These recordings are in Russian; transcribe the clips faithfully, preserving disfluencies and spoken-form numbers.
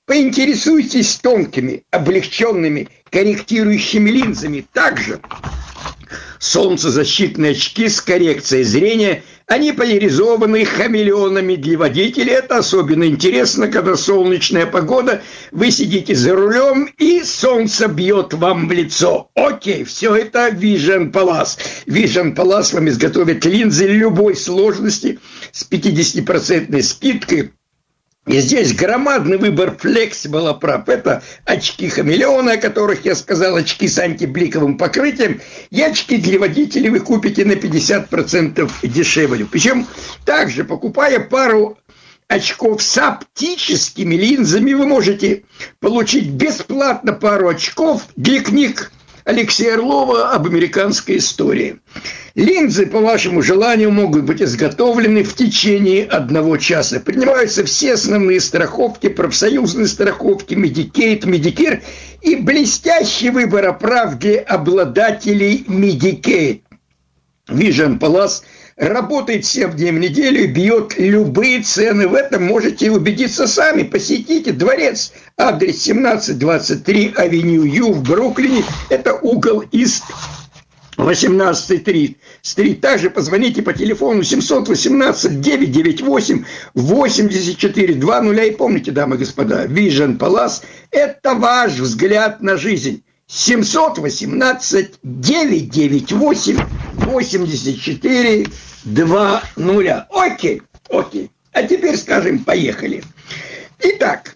Поинтересуйтесь тонкими, облегченными, корректирующими линзами. Также солнцезащитные очки с коррекцией зрения, они поляризованы хамелеонами для водителей. Это особенно интересно, когда солнечная погода, вы сидите за рулем и солнце бьет вам в лицо. Окей, все это Vision Plus. Vision Plus вам изготовит линзы любой сложности с пятидесятипроцентной скидкой. И здесь громадный выбор флексибл оправ. Это очки хамелеона, о которых я сказал, очки с антибликовым покрытием, и очки для водителей вы купите на пятьдесят процентов дешевле. Причем также, покупая пару очков с оптическими линзами, вы можете получить бесплатно пару очков для книг Алексея Орлова об американской истории. Линзы, по вашему желанию, могут быть изготовлены в течение одного часа. Принимаются все основные страховки, профсоюзные страховки, Medicaid, Medicare и блестящий выбор оправ для обладателей Medicaid. Vision Plus работает семь дней в неделю и бьет любые цены. В этом можете убедиться сами. Посетите дворец. Адрес семнадцать двадцать три Авеню Ю в Бруклине. Это угол Ист восемнадцатый стрит. Также позвоните по телефону семьсот восемнадцать девятьсот девяносто восемь восемьдесят четыре двадцать. И помните, дамы и господа, Vision Plus – это ваш взгляд на жизнь. семьсот восемнадцать девятьсот девяносто восемь восемьдесят четыре двадцать. Окей, окей. А теперь скажем, поехали. Итак,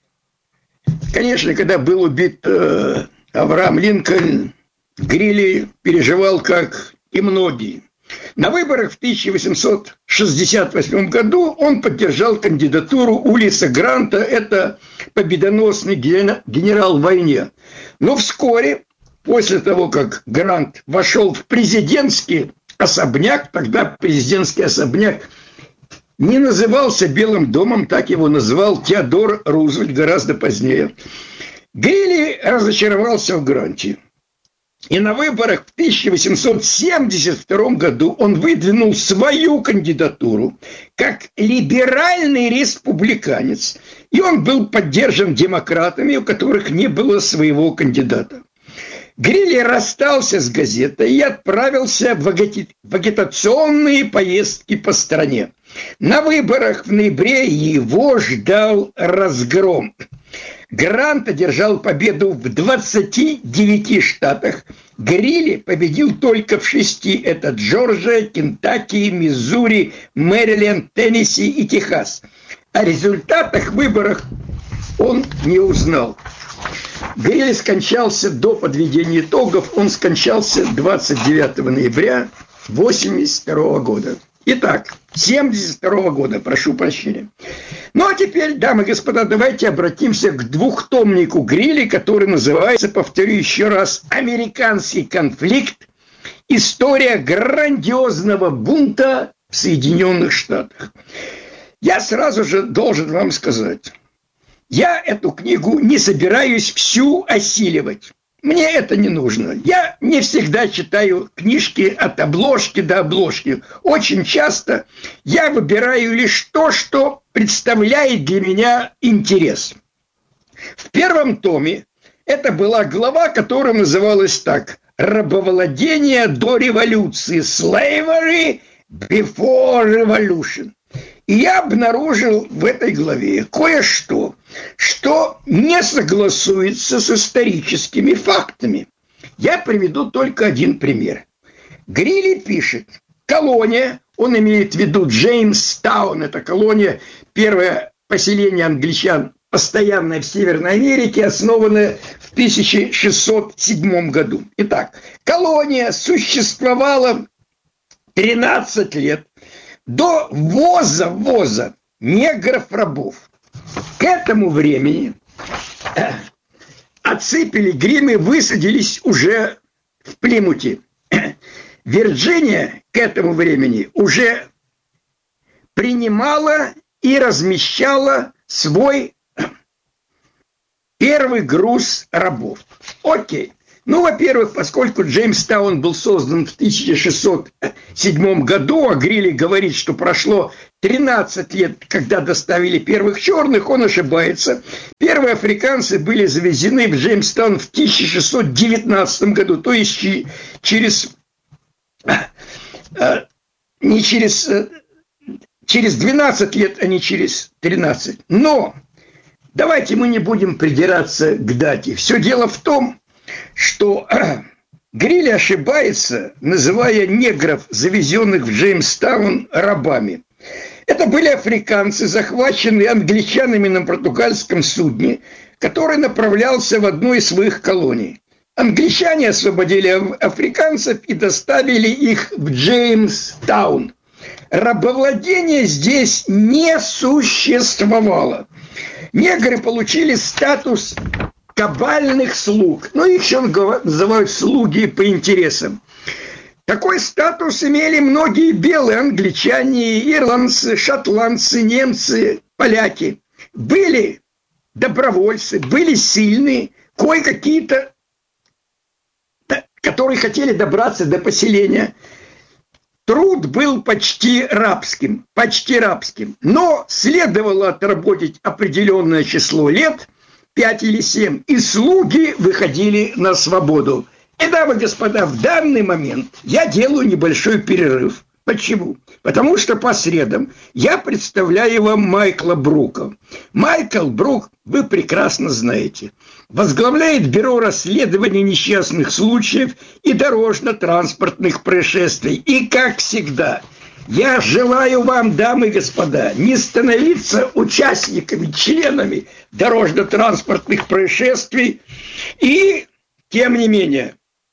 конечно, когда был убит э, Авраам Линкольн, Грилли переживал, как и многие. На выборах в тысяча восемьсот шестьдесят восьмом году он поддержал кандидатуру Улисса Гранта, это победоносный генерал в войне. Но вскоре, после того, как Грант вошел в президентский особняк, тогда президентский особняк не назывался Белым домом, так его назвал Теодор Рузвельт гораздо позднее, Грилли разочаровался в Гранте. И на выборах в тысяча восемьсот семьдесят втором году он выдвинул свою кандидатуру как либеральный республиканец, и он был поддержан демократами, у которых не было своего кандидата. Грилли расстался с газетой и отправился в агитационные поездки по стране. На выборах в ноябре его ждал разгром. Грант одержал победу в двадцати девяти штатах. Грилли победил только в шести. Это Джорджия, Кентукки, Миссури, Мэриленд, Теннесси и Техас. О результатах выборов он не узнал. Грилли скончался до подведения итогов. Он скончался двадцать девятого ноября восемьдесят второго года. Итак, семьдесят второго года, прошу прощения. Ну а теперь, дамы и господа, давайте обратимся к двухтомнику Грилли, который называется, повторю еще раз, «Американский конфликт. История грандиозного бунта в Соединенных Штатах». Я сразу же должен вам сказать, я эту книгу не собираюсь всю осиливать. Мне это не нужно. Я не всегда читаю книжки от обложки до обложки. Очень часто я выбираю лишь то, что представляет для меня интерес. В первом томе это была глава, которая называлась так: «Рабовладение до революции. Slavery before revolution». И я обнаружил в этой главе кое-что, что не согласуется с историческими фактами. Я приведу только один пример. Грилли пишет: колония, он имеет в виду Джеймстаун, это колония, первое поселение англичан, постоянное в Северной Америке, основанное в тысяча шестьсот седьмом году. Итак, колония существовала тринадцать лет. До ввоза, ввоза негров-рабов. К этому времени отцы Пилигримы высадились уже в Плимуте. Вирджиния к этому времени уже принимала и размещала свой первый груз рабов. Окей. Ну, во-первых, поскольку Джеймстаун был создан в тысяча шестьсот седьмом году, а Грилли говорит, что прошло тринадцать лет, когда доставили первых черных, он ошибается. Первые африканцы были завезены в Джеймстаун в тысяча шестьсот девятнадцатом году, то есть через... не через... через двенадцать лет, а не через тринадцать. Но давайте мы не будем придираться к дате. Все дело в том, что Грилли ошибается, называя негров, завезенных в Джеймстаун, рабами. Это были африканцы, захваченные англичанами на португальском судне, который направлялся в одну из своих колоний. Англичане освободили африканцев и доставили их в Джеймстаун. Рабовладение здесь не существовало. Негры получили статус кабальных слуг. Ну, их еще называют слуги по интересам. Такой статус имели многие белые англичане, ирландцы, шотландцы, немцы, поляки. Были добровольцы, были сильные, кое-какие-то, которые хотели добраться до поселения. Труд был почти рабским, почти рабским. Но следовало отработать определенное число лет, пять или семь, и слуги выходили на свободу. И, дамы и господа, в данный момент я делаю небольшой перерыв. Почему? Потому что по средам я представляю вам Майкла Брука. Майкл Брук, вы прекрасно знаете, возглавляет бюро расследования несчастных случаев и дорожно-транспортных происшествий. И, как всегда, я желаю вам, дамы и господа, не становиться участниками, членами дорожно-транспортных происшествий. И, тем не менее,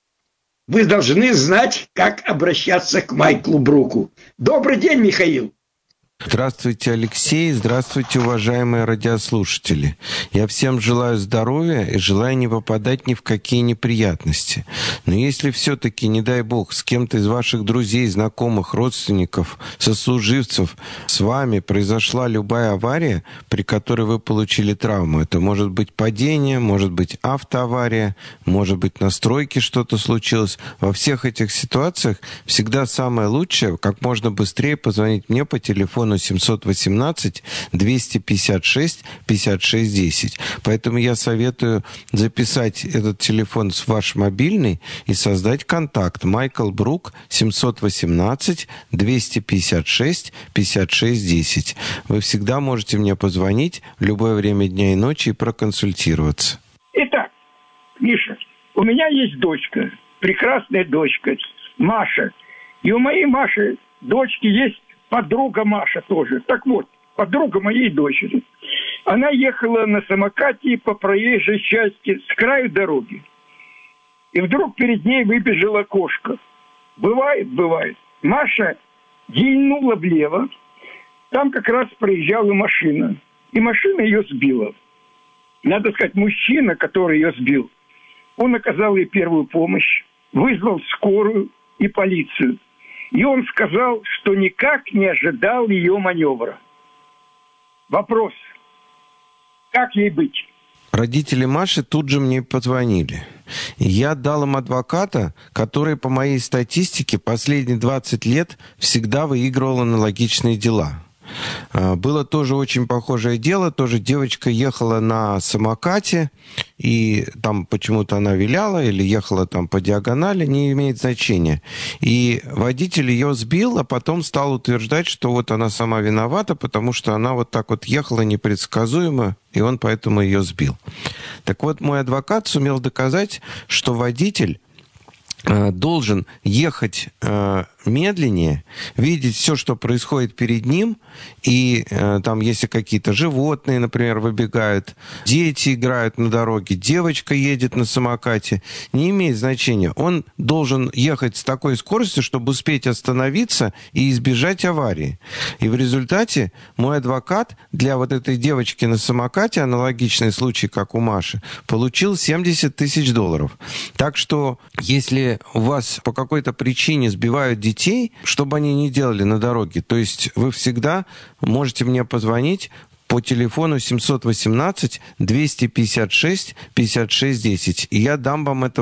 вы должны знать, как обращаться к Майклу Бруку. Добрый день, Михаил. Здравствуйте, Алексей. Здравствуйте, уважаемые радиослушатели. Я всем желаю здоровья и желаю не попадать ни в какие неприятности. Но если все-таки, не дай бог, с кем-то из ваших друзей, знакомых, родственников, сослуживцев с вами произошла любая авария, при которой вы получили травму, это может быть падение, может быть автоавария, может быть на стройке что-то случилось. Во всех этих ситуациях всегда самое лучшее, как можно быстрее позвонить мне по телефону семьсот восемнадцать двести пятьдесят шесть пятьдесят шесть десять. Поэтому я советую записать этот телефон с ваш мобильный и создать контакт. Майкл Брук, семьсот восемнадцать двести пятьдесят шесть пятьдесят шесть десять. Вы всегда можете мне позвонить в любое время дня и ночи и проконсультироваться. Итак, Миша, у меня есть дочка, прекрасная дочка, Маша. И у моей Маши, дочки, есть подруга Маша тоже. Так вот, подруга моей дочери. Она ехала на самокате по проезжей части с краю дороги. И вдруг перед ней выбежала кошка. Бывает, бывает. Маша вильнула влево. Там как раз проезжала машина. И машина ее сбила. Надо сказать, мужчина, который ее сбил, он оказал ей первую помощь, вызвал скорую и полицию. И он сказал, что никак не ожидал ее маневра. Вопрос, как ей быть? Родители Маши тут же мне позвонили. Я дал им адвоката, который, по моей статистике, последние двадцать лет всегда выигрывал аналогичные дела. Было тоже очень похожее дело. Тоже девочка ехала на самокате, и там почему-то она виляла или ехала там по диагонали, не имеет значения. И водитель ее сбил, а потом стал утверждать, что вот она сама виновата, потому что она вот так вот ехала непредсказуемо, и он поэтому ее сбил. Так вот, мой адвокат сумел доказать, что водитель должен ехать э, медленнее, видеть все, что происходит перед ним, и э, там, если какие-то животные, например, выбегают, дети играют на дороге, девочка едет на самокате, не имеет значения. Он должен ехать с такой скоростью, чтобы успеть остановиться и избежать аварии. И в результате мой адвокат для вот этой девочки на самокате, аналогичный случай, как у Маши, получил семьдесят тысяч долларов. Так что, если у вас по какой-то причине сбивают детей, что бы они ни делали на дороге, то есть вы всегда можете мне позвонить по телефону семьсот восемнадцать двести пятьдесят шесть пятьдесят шесть десять, и я дам вам этого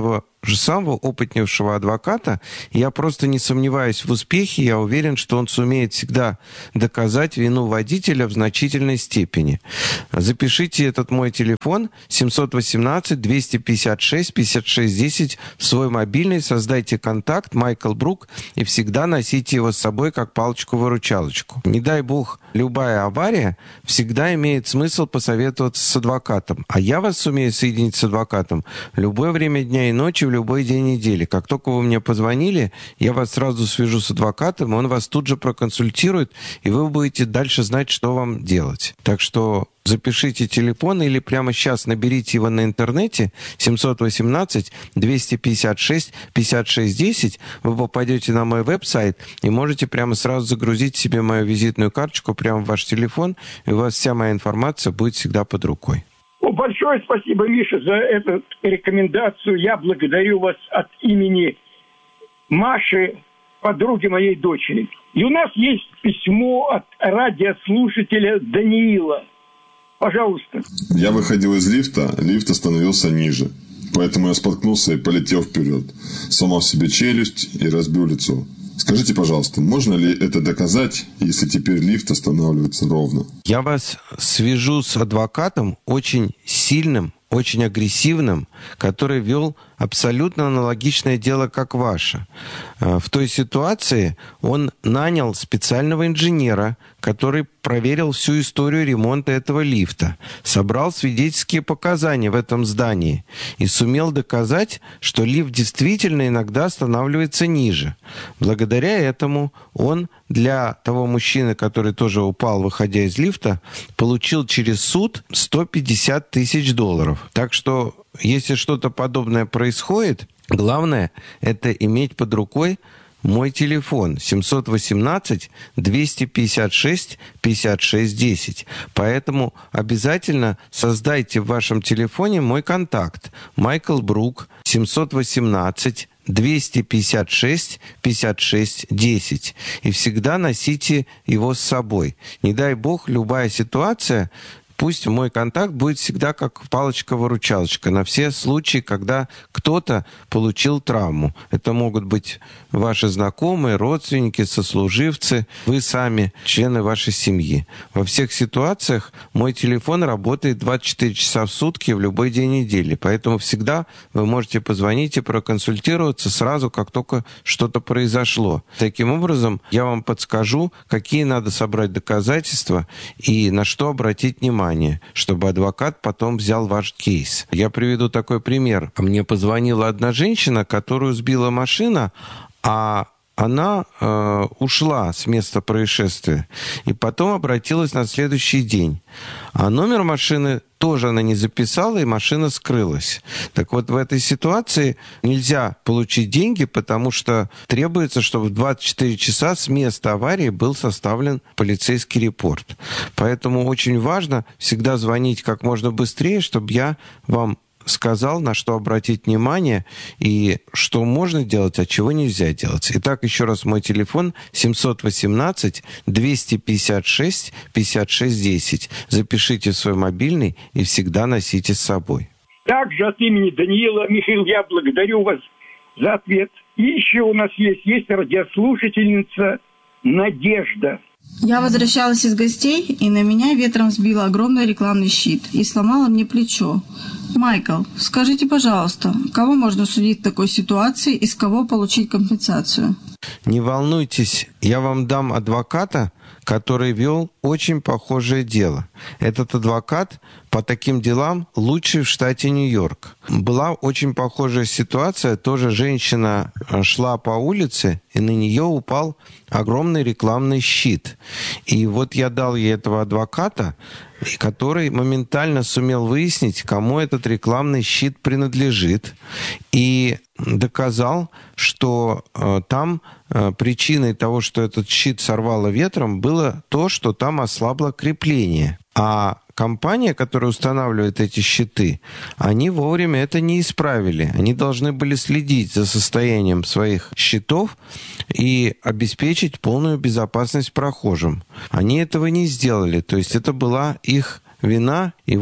же самого опытнейшего адвоката. Я просто не сомневаюсь в успехе. Я уверен, что он сумеет всегда доказать вину водителя в значительной степени. Запишите этот мой телефон семь один восемь двести пятьдесят шесть пятьдесят шесть десять в свой мобильный, создайте контакт Майкл Брук и всегда носите его с собой как палочку-выручалочку. Не дай бог, любая авария, всегда имеет смысл посоветоваться с адвокатом. А я вас сумею соединить с адвокатом в любое время дня и ночи, в любой день недели. Как только вы мне позвонили, я вас сразу свяжу с адвокатом, он вас тут же проконсультирует, и вы будете дальше знать, что вам делать. Так что запишите телефон или прямо сейчас наберите его на интернете семь один восемь двести пятьдесят шесть пятьдесят шесть десять. Вы попадете на мой веб-сайт и можете прямо сразу загрузить себе мою визитную карточку прямо в ваш телефон, и у вас вся моя информация будет всегда под рукой. Большое спасибо, Миша, за эту рекомендацию. Я благодарю вас от имени Маши, подруги моей дочери. И у нас есть письмо от радиослушателя Даниила. Пожалуйста. Я выходил из лифта, лифт остановился ниже. Поэтому я споткнулся и полетел вперед. Сломал себе челюсть и разбил лицо. Скажите, пожалуйста, можно ли это доказать, если теперь лифт останавливается ровно? Я вас свяжу с адвокатом очень сильным, очень агрессивным, который вел абсолютно аналогичное дело, как ваше. В той ситуации он нанял специального инженера, который проверил всю историю ремонта этого лифта, собрал свидетельские показания в этом здании и сумел доказать, что лифт действительно иногда останавливается ниже. Благодаря этому он для того мужчины, который тоже упал, выходя из лифта, получил через суд сто пятьдесят тысяч долларов. Так что, если что-то подобное происходит, главное – это иметь под рукой мой телефон семь один восемь двести пятьдесят шесть пятьдесят шесть десять. Поэтому обязательно создайте в вашем телефоне мой контакт Майкл Брук семь один восемь двести пятьдесят шесть пятьдесят шесть десять. И всегда носите его с собой. Не дай бог, любая ситуация, пусть мой контакт будет всегда как палочка-выручалочка на все случаи, когда кто-то получил травму. Это могут быть ваши знакомые, родственники, сослуживцы, вы сами, члены вашей семьи. Во всех ситуациях мой телефон работает двадцать четыре часа в сутки в любой день недели. Поэтому всегда вы можете позвонить и проконсультироваться сразу, как только что-то произошло. Таким образом, я вам подскажу, какие надо собрать доказательства и на что обратить внимание, чтобы адвокат потом взял ваш кейс. Я приведу такой пример. Мне позвонила одна женщина, которую сбила машина, а она э, ушла с места происшествия и потом обратилась на следующий день. А номер машины тоже она не записала, и машина скрылась. Так вот, в этой ситуации нельзя получить деньги, потому что требуется, чтобы в двадцать четыре часа с места аварии был составлен полицейский репорт. Поэтому очень важно всегда звонить как можно быстрее, чтобы я вам сказал, на что обратить внимание и что можно делать, а чего нельзя делать. Итак, еще раз мой телефон семь один восемь двести пятьдесят шесть пятьдесят шесть десять. Запишите в свой мобильный и всегда носите с собой. Также от имени Даниила, Михаил, я благодарю вас за ответ. И еще у нас есть, есть радиослушательница Надежда. Я возвращалась из гостей, и на меня ветром сбило огромный рекламный щит и сломало мне плечо. Майкл, скажите, пожалуйста, кого можно судить в такой ситуации и с кого получить компенсацию? Не волнуйтесь, я вам дам адвоката, который вел очень похожее дело. Этот адвокат по таким делам лучший в штате Нью-Йорк. Была очень похожая ситуация. Тоже женщина шла по улице, и на нее упал огромный рекламный щит. И вот я дал ей этого адвоката, который моментально сумел выяснить, кому этот рекламный щит принадлежит, и доказал, что э, там э, причиной того, что этот щит сорвало ветром, было то, что там ослабло крепление. А компания, которая устанавливает эти щиты, они вовремя это не исправили. Они должны были следить за состоянием своих щитов и обеспечить полную безопасность прохожим. Они этого не сделали, то есть это была их вина. И вот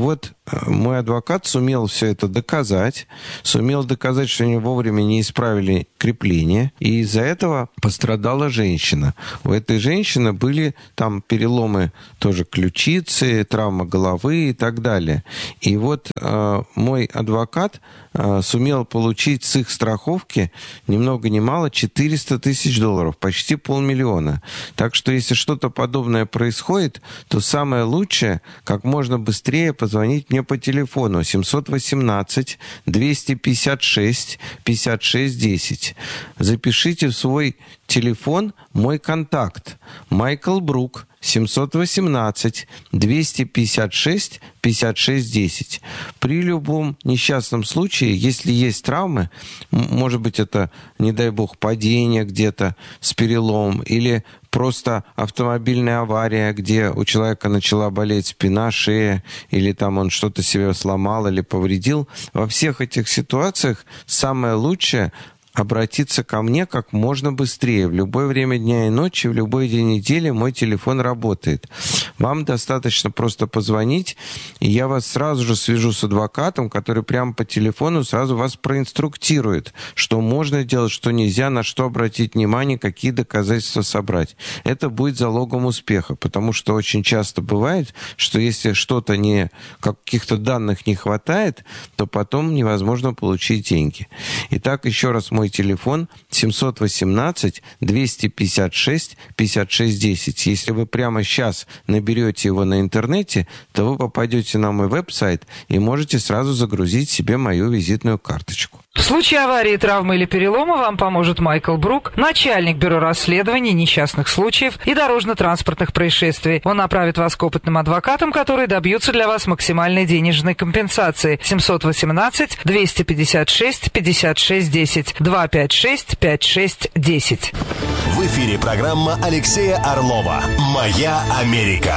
мой адвокат сумел все это доказать, сумел доказать, что они вовремя не исправили крепление, и из-за этого пострадала женщина. У этой женщины были там переломы тоже ключицы, травма головы и так далее. И вот э, мой адвокат э, сумел получить с их страховки ни много ни мало четыреста тысяч долларов, почти полмиллиона. Так что если что-то подобное происходит, то самое лучшее, как можно быстрее позвонить мне по телефону семь один восемь двести пятьдесят шесть пятьдесят шесть десять. Запишите в свой телефон мой контакт. Майкл Брук, семь один восемь двести пятьдесят шесть пятьдесят шесть десять. При любом несчастном случае, если есть травмы, может быть, это, не дай бог, падение где-то с переломом или просто автомобильная авария, где у человека начала болеть спина, шея, или там он что-то себе сломал или повредил. Во всех этих ситуациях самое лучшее — обратиться ко мне как можно быстрее. В любое время дня и ночи, в любой день недели мой телефон работает. Вам достаточно просто позвонить, и я вас сразу же свяжу с адвокатом, который прямо по телефону сразу вас проинструктирует, что можно делать, что нельзя, на что обратить внимание, какие доказательства собрать. Это будет залогом успеха, потому что очень часто бывает, что если что-то не, каких-то данных не хватает, то потом невозможно получить деньги. Итак, еще раз мой телефон семь один восемь двести пятьдесят шесть пятьдесят шесть десять. Если вы прямо сейчас наберете его на интернете, то вы попадете на мой веб-сайт и можете сразу загрузить себе мою визитную карточку. В случае аварии, травмы или перелома вам поможет Майкл Брук, начальник бюро расследований несчастных случаев и дорожно-транспортных происшествий. Он направит вас к опытным адвокатам, которые добьются для вас максимальной денежной компенсации. семь один восемь двести пятьдесят шесть пятьдесят шесть десять. два пять шесть пять шесть десять. В эфире программа Алексея Орлова «Моя Америка».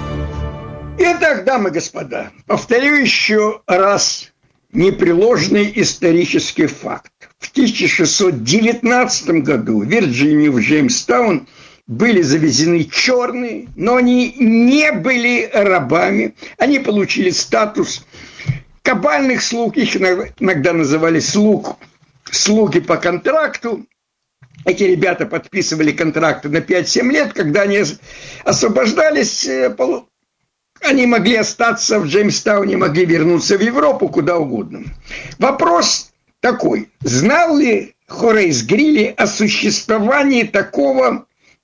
Итак, дамы и господа, повторю еще раз непреложный исторический факт. В тысяча шестьсот девятнадцатом году в Вирджинию, в Джеймстаун, были завезены черные, но они не были рабами. Они получили статус кабальных слуг, их иногда называли слуг, слуги по контракту. Эти ребята подписывали контракты на пять-семь лет. Когда они освобождались, они могли остаться в Джеймстауне, могли вернуться в Европу, куда угодно. Вопрос такой. Знал ли Хорейс Грилли о существовании такого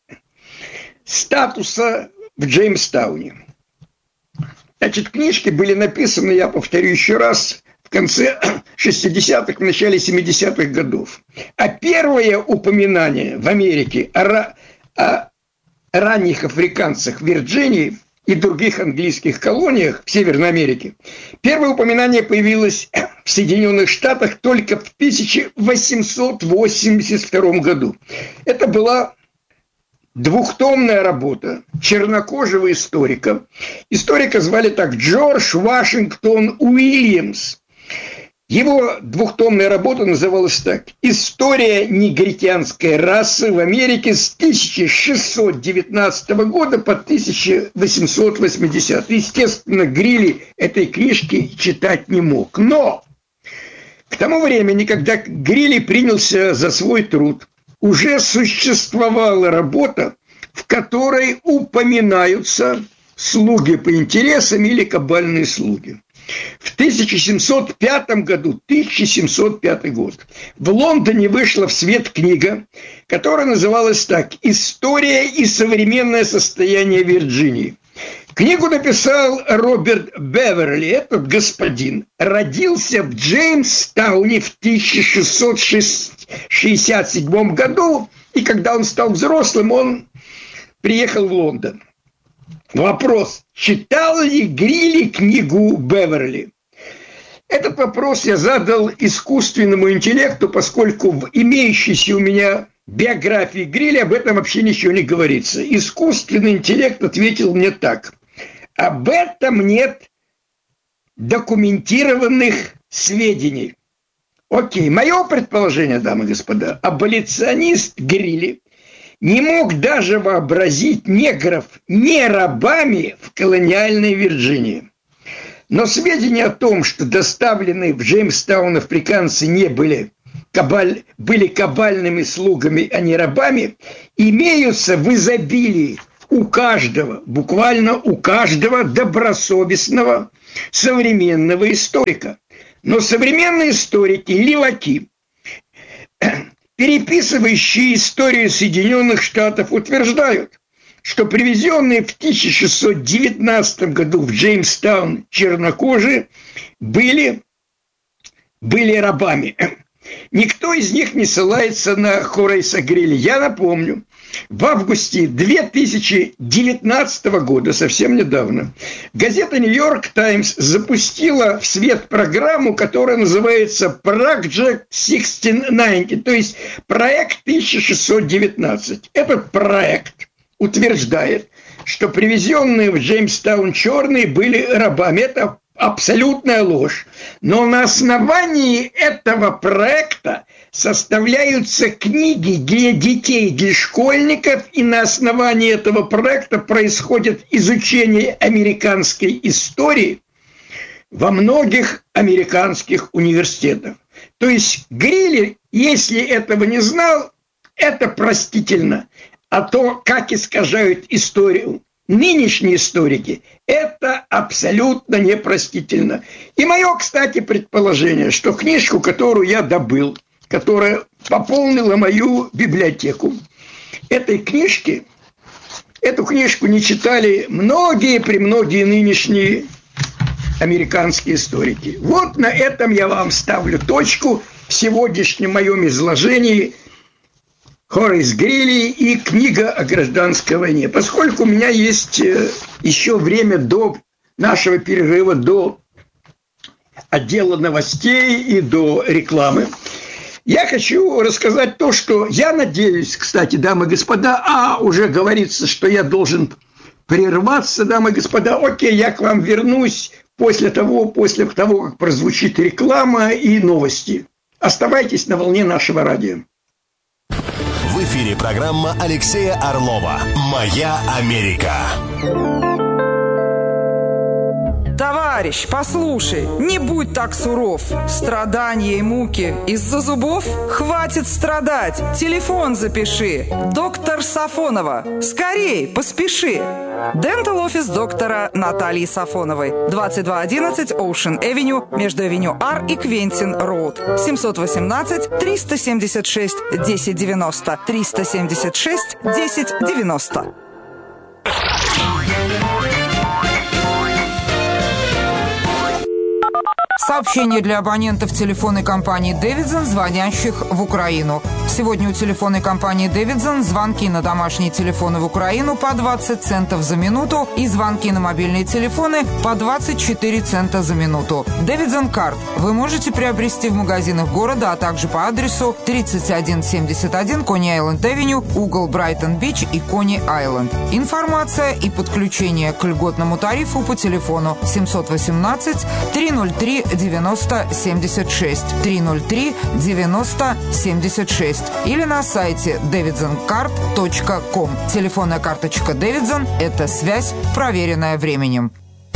статуса в Джеймстауне? Значит, книжки были написаны, я повторю еще раз, в конце шестидесятых, в начале семидесятых годов. А первое упоминание в Америке о, о ранних африканцах в Вирджинии и других английских колониях в Северной Америке, первое упоминание появилось в Соединенных Штатах только в тысяча восемьсот восемьдесят втором году. Это была двухтомная работа чернокожего историка. Историка звали так Джордж Вашингтон Уильямс. Его двухтомная работа называлась так: «История негритянской расы в Америке с тысяча шестьсот девятнадцатого года по тысяча восемьсот восьмидесятый». Естественно, Грилли этой книжки читать не мог. Но к тому времени, когда Грилли принялся за свой труд, уже существовала работа, в которой упоминаются слуги по интересам или кабальные слуги. В тысяча семьсот пятом году, тысяча семьсот пятый год, в Лондоне вышла в свет книга, которая называлась так: «История и современное состояние Вирджинии». Книгу написал Роберт Беверли. Этот господин родился в Джеймстауне в тысяча шестьсот шестьдесят седьмом году, и когда он стал взрослым, он приехал в Лондон. Вопрос: читал ли Грилли книгу Беверли? Этот вопрос я задал искусственному интеллекту, поскольку в имеющейся у меня биографии Грилли об этом вообще ничего не говорится. Искусственный интеллект ответил мне так: об этом нет документированных сведений. Окей, мое предположение, дамы и господа: аболиционист Грилли не мог даже вообразить негров не рабами в колониальной Вирджинии. Но сведения о том, что доставленные в Джеймстаун африканцы не были, кабаль, были кабальными слугами, а не рабами, имеются в изобилии у каждого, буквально у каждого добросовестного современного историка. Но современные историки, леваки, переписывающие историю Соединенных Штатов, утверждают, что привезенные в тысяча шестьсот девятнадцатом году в Джеймстаун чернокожие были, были рабами. Никто из них не ссылается на Хорейса Грилли. Я напомню, в августе две тысячи девятнадцатого года, совсем недавно, газета «Нью-Йорк Таймс» запустила в свет программу, которая называется «Project тысяча шестьсот девяносто», то есть проект тысяча шестьсот девятнадцать. Этот проект утверждает, что привезенные в Джеймстаун черные были рабами. Это абсолютная ложь. Но на основании этого проекта составляются книги для детей, для школьников, и на основании этого проекта происходит изучение американской истории во многих американских университетах. То есть Грилли, если этого не знал, это простительно. А то, как искажают историю нынешние историки, это абсолютно непростительно. И мое, кстати, предположение, что книжку, которую я добыл, которая пополнила мою библиотеку, этой книжки, эту книжку не читали многие-премногие нынешние американские историки. Вот на этом я вам ставлю точку в сегодняшнем моем изложении Хорейс Грилли и книга о гражданской войне. Поскольку у меня есть еще время до нашего перерыва, до отдела новостей и до рекламы, я хочу рассказать то, что я надеюсь, кстати, дамы и господа, а уже говорится, что я должен прерваться, дамы и господа. Окей, я к вам вернусь после того, после того, как прозвучит реклама и новости. Оставайтесь на волне нашего радио. В эфире программа Алексея Орлова «Моя Америка». Товарищ, послушай, не будь так суров. Страдания и муки из-за зубов? Хватит страдать. Телефон запиши. Доктор Сафонова. Скорей, поспеши. Дентал офис доктора Натальи Сафоновой. двадцать два одиннадцать Ocean Avenue между Авеню Ар и Квентин Роуд. семьсот восемнадцать триста семьдесят шесть десять девяносто. триста семьдесят шесть десять девяносто. Сообщение для абонентов телефонной компании «Дэвидсон», звонящих в Украину. Сегодня у телефонной компании «Дэвидсон» звонки на домашние телефоны в Украину по двадцать центов за минуту и звонки на мобильные телефоны по двадцать четыре цента за минуту. «Дэвидсон Карт» вы можете приобрести в магазинах города, а также по адресу тридцать один семьдесят один Кони-Айленд-Авеню, угол Брайтон-Бич и Кони-Айленд. Информация и подключение к льготному тарифу по телефону семьсот восемнадцать триста три девяносто семьдесят шесть, триста три девяносто семьдесят шесть или на сайте дэвидсон карт точка ком. Телефонная карточка Дэвидсон – это связь, проверенная временем.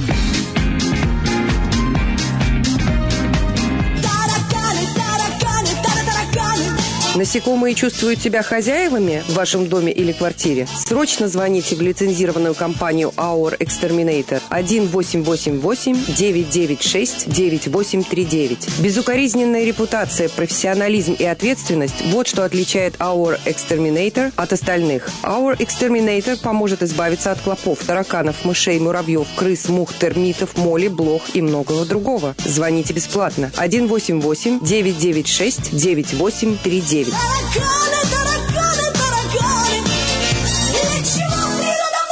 Насекомые чувствуют себя хозяевами в вашем доме или квартире? Срочно звоните в лицензированную компанию Our Exterminator один восемь восемь восемь девять девять шесть девять восемь три девять. Безукоризненная репутация, профессионализм и ответственность – вот что отличает Our Exterminator от остальных. Our Exterminator поможет избавиться от клопов, тараканов, мышей, муравьев, крыс, мух, термитов, моли, блох и многого другого. Звоните бесплатно. один восемь восемь девять девять шесть девять восемь три девять. Тараканы, тараканы, тараканы, для чего природа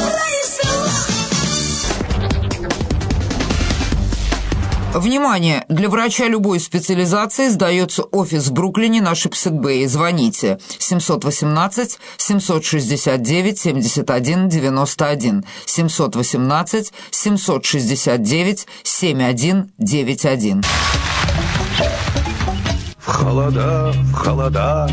вас произвела? Внимание! Для врача любой специализации сдается офис в Бруклине на Шипсет-Бэй. Звоните семьсот восемнадцать семьсот шестьдесят девять семьдесят один девяносто один, семьсот восемнадцать семьсот шестьдесят девять семьдесят один девяносто один. В холода, в холода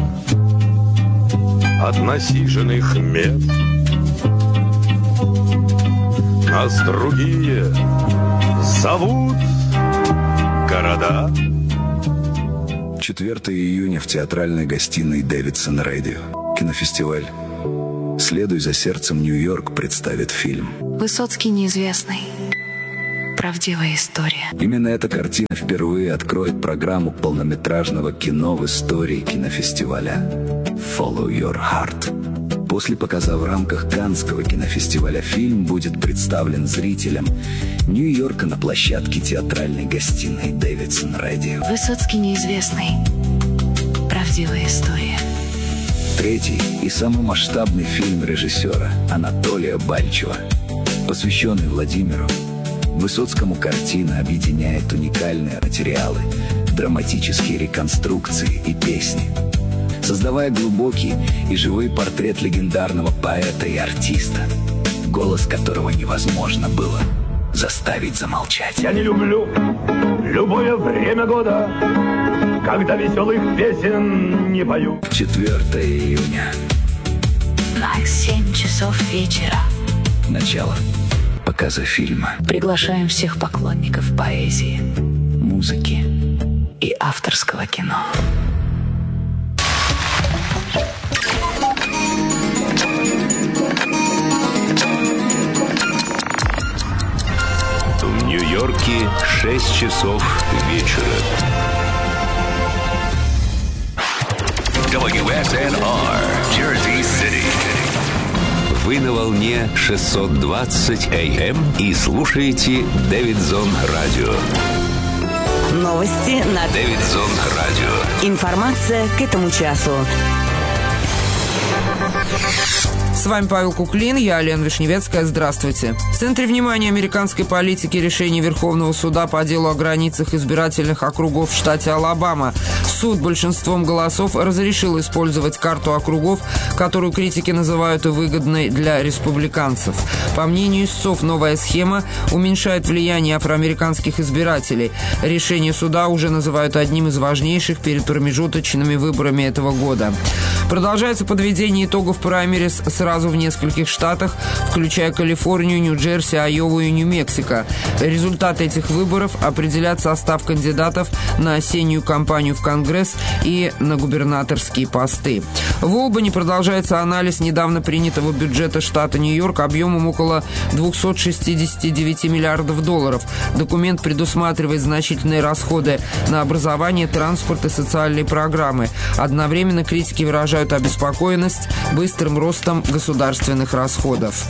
от насиженных мест нас другие зовут города. четвёртого июня в театральной гостиной Дэвидсон Радио. Кинофестиваль «Следуй за сердцем, Нью-Йорк» представит фильм Высоцкий неизвестный. Правдивая история. Именно эта картина впервые откроет программу полнометражного кино в истории кинофестиваля «Follow Your Heart». После показа в рамках Каннского кинофестиваля фильм будет представлен зрителям Нью-Йорка на площадке театральной гостиной Дэвидсон Радио. Высоцкий неизвестный. Правдивая история. Третий и самый масштабный фильм режиссера Анатолия Бальчева, посвященный Владимиру Высоцкому. Картина объединяет уникальные материалы, драматические реконструкции и песни, создавая глубокий и живой портрет легендарного поэта и артиста, голос которого невозможно было заставить замолчать. Я не люблю любое время года, когда веселых песен не пою. четвёртого июня. На семь часов вечера. Начало показа фильма. Приглашаем всех поклонников поэзии, музыки и авторского кино. В Нью-Йорке шесть часов вечера. дабл ю эс эн ар, Jersey City. Вы на волне шестьсот двадцать эй эм и слушаете Дэвидсон Радио. Новости на Дэвидсон Радио. Информация к этому часу. С вами Павел Куклин, я Лена Вишневецкая. Здравствуйте. В центре внимания американской политики решение Верховного суда по делу о границах избирательных округов в штате Алабама. Суд большинством голосов разрешил использовать карту округов, которую критики называют выгодной для республиканцев. По мнению истцов, новая схема уменьшает влияние афроамериканских избирателей. Решение суда уже называют одним из важнейших перед промежуточными выборами этого года. Продолжается подведение итогов праймерис сразу в нескольких штатах, включая Калифорнию, Нью-Джерси, Айову и Нью-Мексико. Результаты этих выборов определят состав кандидатов на осеннюю кампанию в Конгресс и на губернаторские посты. В Олбани продолжается анализ недавно принятого бюджета штата Нью-Йорк объемом около двести шестьдесят девять миллиардов долларов. Документ предусматривает значительные расходы на образование, транспорт и социальные программы. Одновременно критики выражают обеспокоенность быстрым ростом государственных расходов.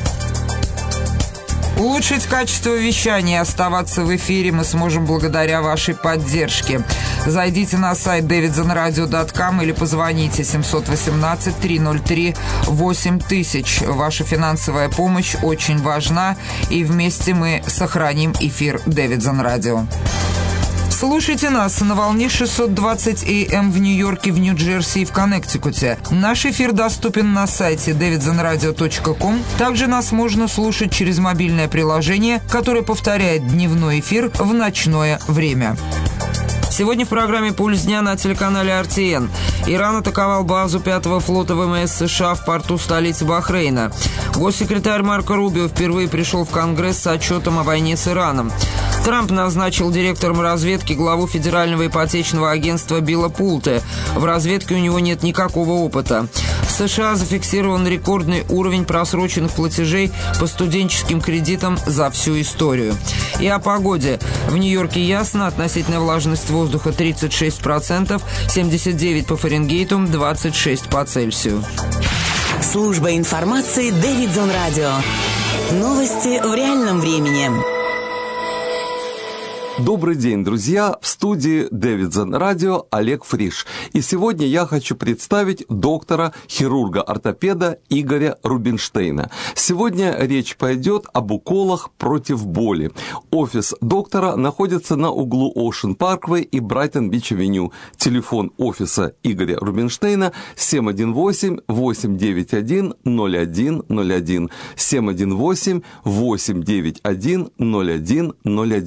Улучшить качество вещания и оставаться в эфире мы сможем благодаря вашей поддержке. Зайдите на сайт дэвидсон радио точка ком или позвоните семь один восемь три ноль три восемь тысяч. Ваша финансовая помощь очень важна, и вместе мы сохраним эфир Дэвидсон Радио. Слушайте нас на волне шестьсот двадцать эй эм в Нью-Йорке, в Нью-Джерси и в Коннектикуте. Наш эфир доступен на сайте дэвидсон радио точка ком. Также нас можно слушать через мобильное приложение, которое повторяет дневной эфир в ночное время. Сегодня в программе «Пульс дня» на телеканале эр ти эн. Иран атаковал базу пятого флота ВМС США в порту столицы Бахрейна. Госсекретарь Марко Рубио впервые пришел в Конгресс с отчетом о войне с Ираном. Трамп назначил директором разведки главу Федерального ипотечного агентства Билла Пулте. В разведке у него нет никакого опыта. В США зафиксирован рекордный уровень просроченных платежей по студенческим кредитам за всю историю. И о погоде. В Нью-Йорке ясно, относительная влажность воздуха тридцать шесть процентов, семьдесят девять по Фаренгейту, двадцать шесть по Цельсию. Служба информации Дэвидсон Радио. Новости в реальном времени. Добрый день, друзья! В студии Дэвидсон Радио Олег Фриш. И сегодня я хочу представить доктора, хирурга-ортопеда Игоря Рубинштейна. Сегодня речь пойдет об уколах против боли. Офис доктора находится на углу Ocean Parkway и Брайтон-Бич-Авеню. Телефон офиса Игоря Рубинштейна семь один восемь восемь девять один ноль один ноль один. семь один восемь восемь девять один ноль один ноль один.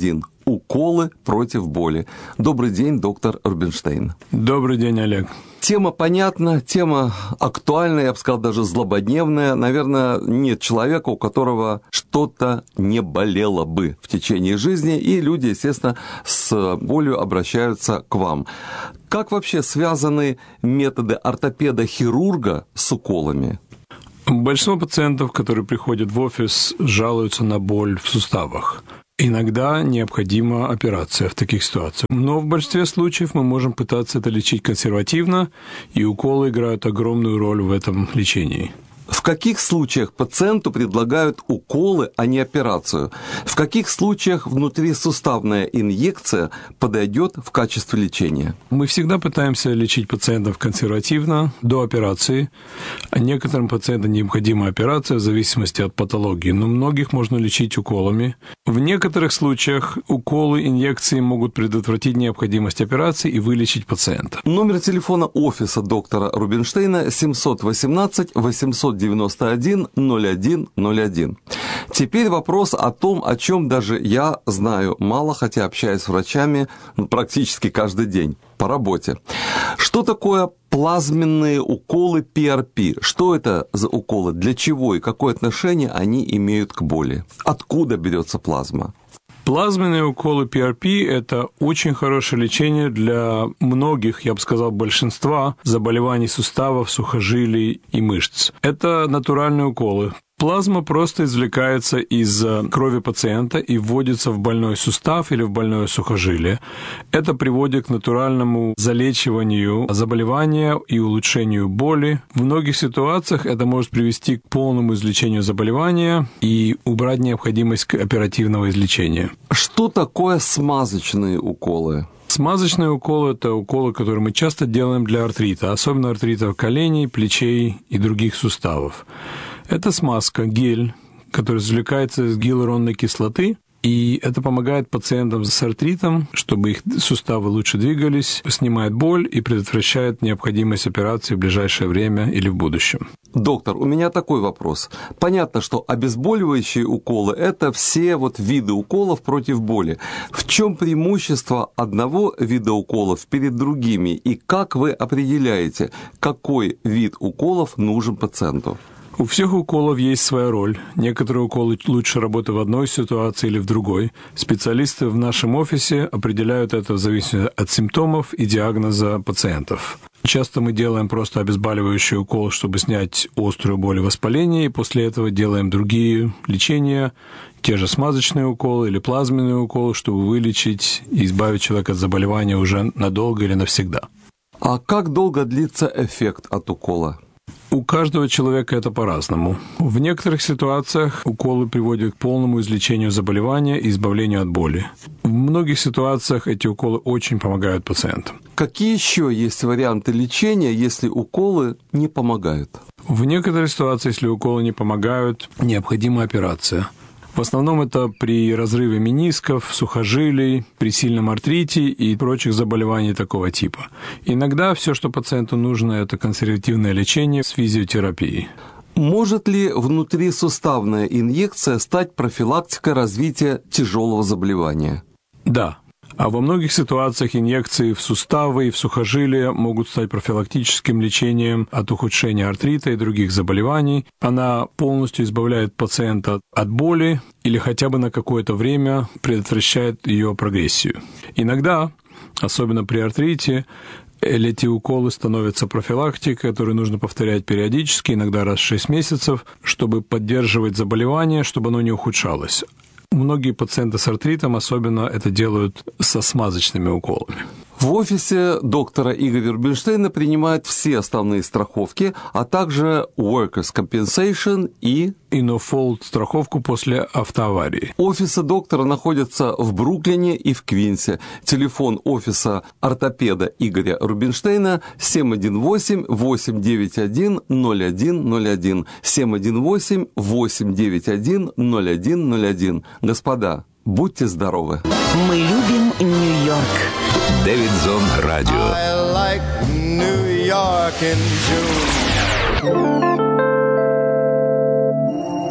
уколы против боли. Добрый день, доктор Рубинштейн. Добрый день, Олег. Тема понятна, тема актуальная, я бы сказал, даже злободневная. Наверное, нет человека, у которого что-то не болело бы в течение жизни, и люди, естественно, с болью обращаются к вам. Как вообще связаны методы ортопеда-хирурга с уколами? Большинство пациентов, которые приходят в офис, жалуются на боль в суставах. Иногда необходима операция в таких ситуациях. Но в большинстве случаев мы можем пытаться это лечить консервативно, и уколы играют огромную роль в этом лечении. В каких случаях пациенту предлагают уколы, а не операцию? В каких случаях внутрисуставная инъекция подойдет в качестве лечения? Мы всегда пытаемся лечить пациентов консервативно, до операции. А некоторым пациентам необходима операция в зависимости от патологии, но многих можно лечить уколами. В некоторых случаях уколы, инъекции могут предотвратить необходимость операции и вылечить пациента. Номер телефона офиса доктора Рубинштейна семь один восемь восемьсот девяносто один ноль один ноль один. Теперь вопрос о том, о чем даже я знаю мало, хотя общаюсь с врачами практически каждый день по работе. Что такое плазменные уколы пи ар пи? Что это за уколы? Для чего и какое отношение они имеют к боли? Откуда берется плазма? Плазменные уколы пи ар пи – это очень хорошее лечение для многих, я бы сказал, большинства заболеваний суставов, сухожилий и мышц. Это натуральные уколы. Плазма просто извлекается из крови пациента и вводится в больной сустав или в больное сухожилие. Это приводит к натуральному залечиванию заболевания и улучшению боли. В многих ситуациях это может привести к полному излечению заболевания и убрать необходимость оперативного излечения. Что такое смазочные уколы? Смазочные уколы – это уколы, которые мы часто делаем для артрита, особенно артритов коленей, плечей и других суставов. Это смазка, гель, который извлекается из гиалуронной кислоты, и это помогает пациентам с артритом, чтобы их суставы лучше двигались, снимает боль и предотвращает необходимость операции в ближайшее время или в будущем. Доктор, у меня такой вопрос. Понятно, что обезболивающие уколы – это все вот виды уколов против боли. В чем преимущество одного вида уколов перед другими, и как вы определяете, какой вид уколов нужен пациенту? У всех уколов есть своя роль. Некоторые уколы лучше работают в одной ситуации или в другой. Специалисты в нашем офисе определяют это в зависимости от симптомов и диагноза пациентов. Часто мы делаем просто обезболивающий укол, чтобы снять острую боль и воспаление, и после этого делаем другие лечения, те же смазочные уколы или плазменные уколы, чтобы вылечить и избавить человека от заболевания уже надолго или навсегда. А как долго длится эффект от укола? У каждого человека это по-разному. В некоторых ситуациях уколы приводят к полному излечению заболевания и избавлению от боли. В многих ситуациях эти уколы очень помогают пациентам. Какие еще есть варианты лечения, если уколы не помогают? В некоторых ситуациях, если уколы не помогают, необходима операция. В основном это при разрыве менисков, сухожилий, при сильном артрите и прочих заболеваний такого типа. Иногда все, что пациенту нужно, это консервативное лечение с физиотерапией. Может ли внутрисуставная инъекция стать профилактикой развития тяжелого заболевания? Да. А во многих ситуациях инъекции в суставы и в сухожилия могут стать профилактическим лечением от ухудшения артрита и других заболеваний. Она полностью избавляет пациента от боли или хотя бы на какое-то время предотвращает ее прогрессию. Иногда, особенно при артрите, эти уколы становятся профилактикой, которую нужно повторять периодически, иногда раз в шесть месяцев, чтобы поддерживать заболевание, чтобы оно не ухудшалось. Многие пациенты с артритом особенно это делают со смазочными уколами. В офисе доктора Игоря Рубинштейна принимают все основные страховки, а также Workers' Compensation и и No-Fault страховку после автоаварии. Офисы доктора находятся в Бруклине и в Квинсе. Телефон офиса ортопеда Игоря Рубинштейна семь один восемь восемь девять один ноль один ноль один семь один восемь восемь девять один ноль один ноль один. Господа, будьте здоровы. Мы любим Нью-Йорк. Дэвидзон Радио. I like New York in June.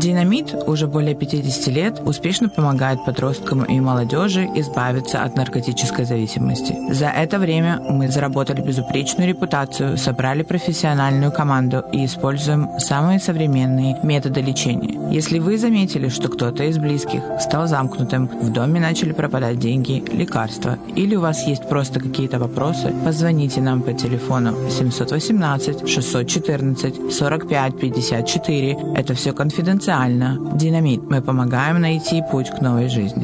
Динамит уже более пятьдесят лет успешно помогает подросткам и молодежи избавиться от наркотической зависимости. За это время мы заработали безупречную репутацию, собрали профессиональную команду и используем самые современные методы лечения. Если вы заметили, что кто-то из близких стал замкнутым, в доме начали пропадать деньги, лекарства, или у вас есть просто какие-то вопросы, позвоните нам по телефону семь один восемь шесть один четыре сорок пять пятьдесят четыре. Это все конфиденциально. Динамит. Мы помогаем найти путь к новой жизни.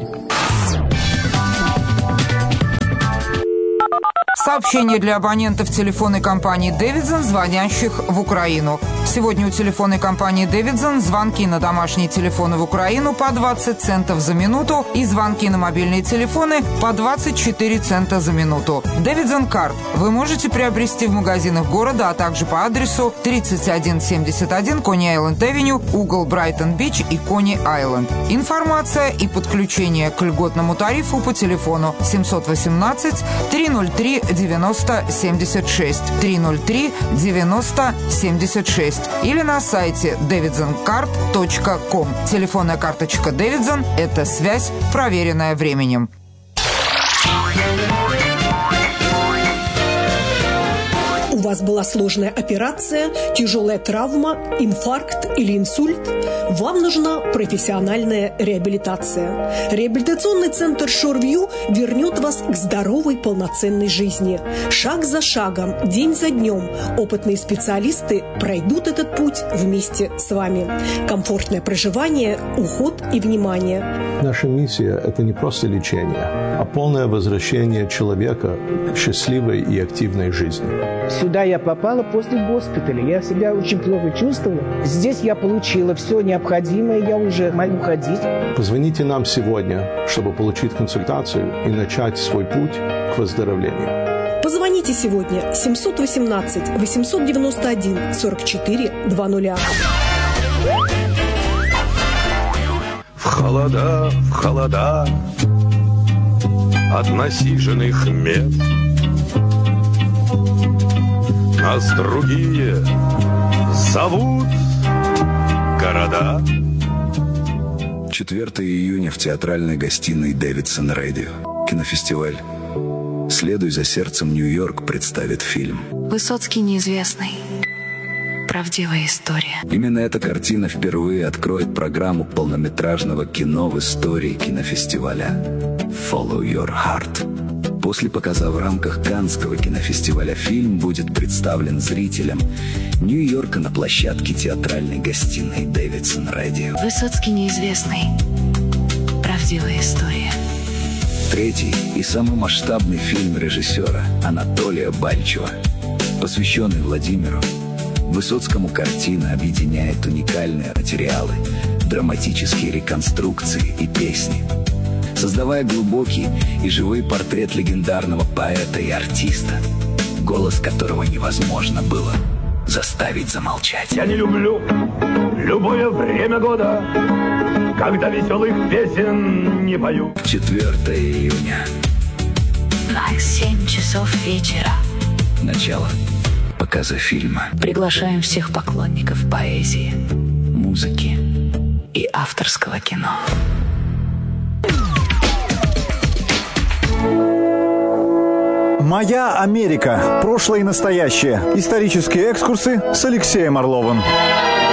Сообщение для абонентов телефонной компании «Дэвидсон», звонящих в Украину. Сегодня у телефонной компании «Дэвидсон» звонки на домашние телефоны в Украину по двадцать центов за минуту и звонки на мобильные телефоны по двадцать четыре цента за минуту. «Дэвидсон Карт» вы можете приобрести в магазинах города, а также по адресу тридцать один семьдесят один Кони-Айленд-Авеню, угол Брайтон-Бич и Кони-Айленд. Информация и подключение к льготному тарифу по телефону семь один восемь три ноль три девяносто семьдесят шесть три ноль три девяносто семьдесят шесть или на сайте дэвидсон карт точка ком. Телефонная карточка «Дэвидсон» – это связь, проверенная временем. У вас была сложная операция, тяжелая травма, инфаркт или инсульт? Вам нужна профессиональная реабилитация. Реабилитационный центр «Шорвью» вернет вас к здоровой, полноценной жизни. Шаг за шагом, день за днем опытные специалисты пройдут этот путь вместе с вами. Комфортное проживание, уход и внимание. Наша миссия – это не просто лечение, а полное возвращение человека к счастливой и активной жизни. Сюда я попала после госпиталя. Я себя очень плохо чувствовала. Здесь я получила все необходимое. Я уже могу ходить. Позвоните нам сегодня, чтобы получить консультацию и начать свой путь к выздоровлению. Позвоните сегодня семь один восемь восемь девять один сорок четыре двадцать. В холода, в холода от насиженных мест нас другие зовут города. четвёртого июня в театральной гостиной «Дэвидсон Радио». Кинофестиваль «Следуй за сердцем Нью-Йорк» представит фильм Высоцкий неизвестный. Правдивая история. Именно эта картина впервые откроет программу полнометражного кино в истории кинофестиваля «Follow Your Heart». После показа в рамках Каннского кинофестиваля фильм будет представлен зрителям Нью-Йорка на площадке театральной гостиной «Дэвидсон Радио». Высоцкий неизвестный. Правдивая история. Третий и самый масштабный фильм режиссера Анатолия Бальчева, посвященный Владимиру Высоцкому. Картина объединяет уникальные материалы, драматические реконструкции и песни, создавая глубокий и живой портрет легендарного поэта и артиста, голос которого невозможно было заставить замолчать. Я не люблю любое время года, когда веселых песен не пою. четвёртого июня. На семь часов вечера. Начало показа фильма. Приглашаем всех поклонников поэзии, музыки и авторского кино. «Моя Америка. Прошлое и настоящее». Исторические экскурсы с Алексеем Орловым.